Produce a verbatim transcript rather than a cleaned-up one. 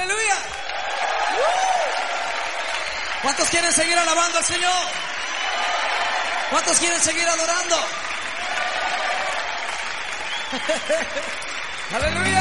Aleluya. ¿Cuántos quieren seguir alabando al Señor? ¿Cuántos quieren seguir adorando? Aleluya.